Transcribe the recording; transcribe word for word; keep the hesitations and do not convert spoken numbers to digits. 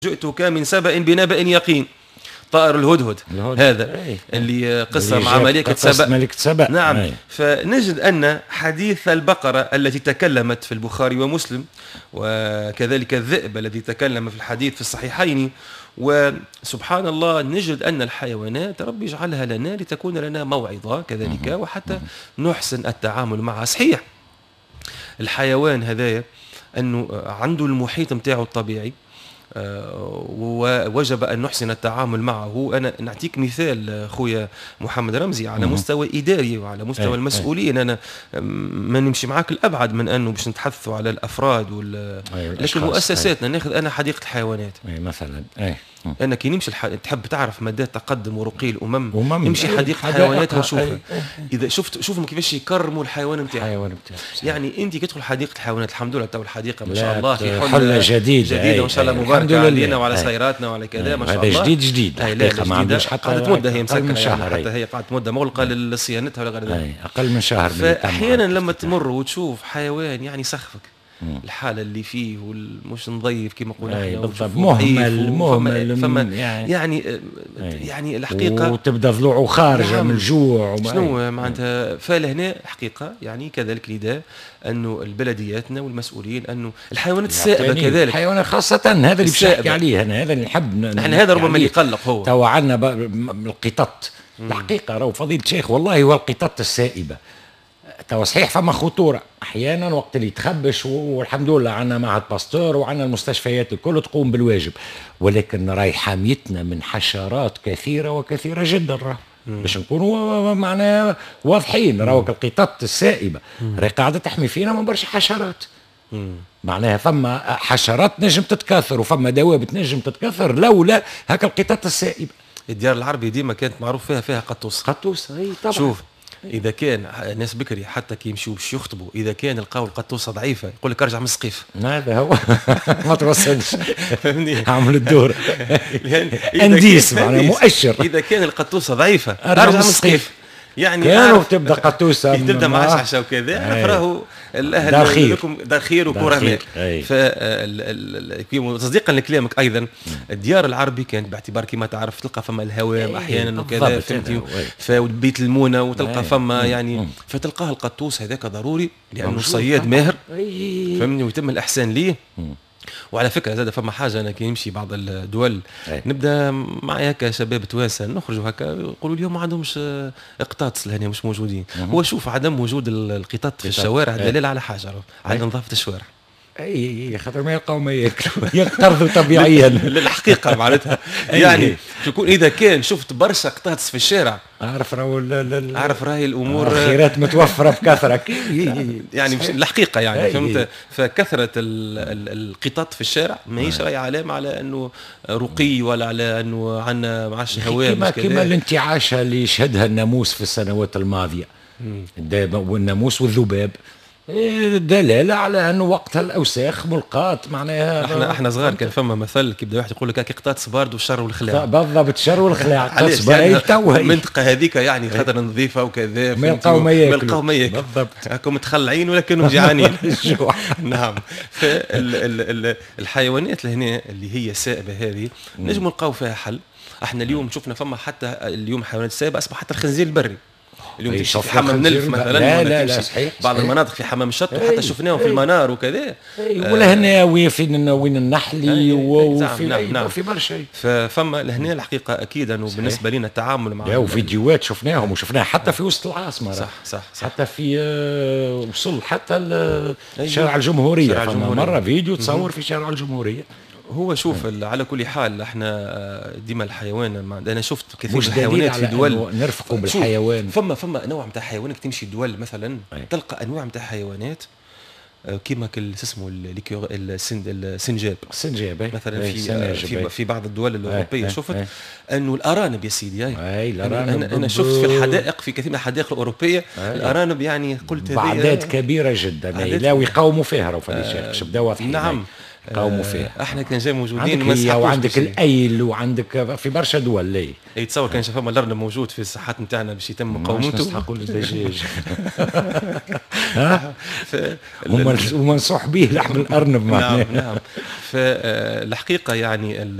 جئتك من سبأ بنبأ يقين. طائر الهدهد هذا أي. اللي قصة اللي مع ملكة سبأ. ملكة سبأ. نعم. أي. فنجد أن حديث البقرة التي تكلمت في البخاري ومسلم، وكذلك الذئب الذي تكلم في الحديث في الصحيحين، وسبحان الله نجد أن الحيوانات رب يجعلها لنا لتكون لنا موعظة كذلك، وحتى نحسن التعامل معها. صحيح الحيوان هذايا أنه عنده المحيط متاعه الطبيعي، ووجب أن نحسن التعامل معه. أنا نعطيك مثال خويا محمد رمزي على مستوى إداري وعلى مستوى المسؤولين. أنا ما نمشي معاك الأبعد من أنه باش نتحدثوا على الأفراد وال... لكن مؤسساتنا ناخذ أنا حديقة الحيوانات مثلا. أي. أنا كي نمشي الح... تحب تعرف مدى تقدم ورقي الأمم، أمم. نمشي أي. حديقة الحيوانات وشوفها. إذا شفت شوفهم كيفاش يكرموا الحيوان نتاعهم. يعني أنت كتدخل حديقة الحيوانات الحمد لله تو الحديقة ما شاء الله في حلة جديدة جديدة وإن شاء الله مباركة علينا وعلى سياراتنا وعلى كذا ما شاء الله. هذا جديد جديد حقيقة ما عندوش حتى قعدت مدة هي مسكرة يعني، حتى هي قعدت مدة مغلقة لصيانتها ولا غير ذلك. أقل من شهر. فأحيانا لما تمر وتشوف حيوان يعني سخفك الحالة اللي فيه والمش نضيف كما قلنا بالضبط، مهمل مهمل فما يعني يعني, يعني الحقيقة وتبدا ضلوعه خارجة نعم. من الجوع شنو معناتها. فلهنا حقيقة يعني كذلك نداء أنه البلدياتنا والمسؤولين أنه الحيوانات السائبة كذلك، الحيوانات خاصة هذا اللي باش نحكي عليه أنا، هذا اللي نحب احنا هذا ربما اللي يقلق هو تو عندنا القطط. الحقيقة راهو فضيلة الشيخ والله هو القطط السائبة تو صحيح فما خطورة أحيانا وقت اللي تخبش، والحمد لله عندنا معهد باستور وعندنا المستشفيات الكل تقوم بالواجب، ولكن راهي حاميتنا من حشرات كثيرة وكثيرة جدا. راه باش نكونوا معناها واضحين، راهو القطط السائبة راهي قاعدة تحمي فينا من برشا حشرات. معناها فما حشرات نجم تتكاثر وفما دواب تنجم تتكاثر لولا هكا القطط السائبة. الديار العربي ديما كانت معروف فيها فيها قطوس قطوس. اي طبعا. شوف إذا كان ناس بكري حتى كي يمشيوا باش يخطبوا إذا كان لقاو القطوسة ضعيفة يقول لك ارجع من السقيف. هذا هو ما توصلش فهمني عمل الدور انديس معناها مؤشر. إذا كان القطوسة ضعيفة ارجع من السقيف. يعني كانوا تبدا قطوسه تبدا معشعشه وكذا راهو الاهل دار خير لكم دار خير وكرماء. فتصديقا لكلامك ايضا الديار العربي كانت باعتبار كما تعرف تلقى فما الهوام احيانا وكذا فهمتي، فبيت المونه وتلقى فما يعني فتلقاه القطوس هذاك ضروري لانه صياد ماهر فهمني ويتم الاحسان ليه. وعلى فكره زاد فما حاجه انا كي نمشي بعض الدول أي. نبدا معي هكا شباب توانسه نخرجوا هكا يقولوا اليوم ما عندهمش قطاط لهنا مش موجودين. مم. هو شوف عدم وجود القطط في الشوارع دليل على حاجه على نظافه الشوارع. اي خاطر ما يلقاو ما ياكلوا يقترضوا طبيعيا للحقيقه معناتها يعني تكون اذا كان شفت برشا قطاطس في الشارع اعرف راهو اعرف راهي الامور الخيرات متوفره بكثره يعني الحقيقه يعني فهمت. فكثره القطط في الشارع ماهيش راهي علامه على انه رقي ولا على انه عندنا معاش هواء كما كما الانتعاشه اللي شهدها الناموس في السنوات الماضيه والناموس والذباب دلالة على أنه وقتها الأوساخ ملقاة معناها. احنا احنا صغار كان فما مثل كيبدا واحد يقول لك هاك قطاط بارد والشر والخلاع. بالضبط الشر والخلاع. علاش يعني المنطقة هذيك يعني خاطر نظيفة وكذا ما يلقاو ما ياكلوا. ما يلقاو ما ياكلوا بالضبط. هاكم متخلعين ولكنهم جيعانين. نعم. فالحيوانات لهنا اللي هي سائبة هذه نجم نلقاو فيها حل. احنا اليوم شفنا فما حتى اليوم حيوانات سائبة أصبح حتى الخنزير البري. اليوم تمشي في حمام نلف مثلا لا لا لا صحيح بعض صحيح. المناطق في حمام الشط وحتى شفناهم في المنار وكذا ولا هنا وين وين النحلي وفي نعم نعم في برشا. فما لهنا الحقيقه اكيد انه بالنسبه لنا التعامل مع وفيديوهات شفناهم وشفناها حتى في وسط العاصمه. صح صح, صح. حتى في وصل حتى شارع الجمهوريه فما مره فيديو تصور في شارع الجمهوريه. هو شوف على كل حال احنا ديما الحيوان انا شفت كثير من الحيوانات في دول نرفقوا بالحيوان. فما فما نوع نتاع حيوانات تمشي دول مثلا أي. تلقى انواع نتاع حيوانات كيما كل اسمه السنجاب السنجاب مثلا في في, في بعض الدول الاوروبيه شفت أي. انه الارانب يا سيدي اي الارانب انا, أنا شفت في الحدائق في كثير من الحدائق الاوروبيه أي. الارانب يعني قلت باعداد كبيره جدا لا ويقاوموا فيها راهو فديش بداوا نعم قاوموا فيها. احنا كان جاي موجودين عندك هي وعندك الايل وعندك في برشا دول لي يتصور كان شاف الارنب موجود في الصحات نتاعنا باش يتم مقاومته. نسحقوا الدجاج ها وما نصح به لحم الارنب. نعم نعم. فالحقيقه يعني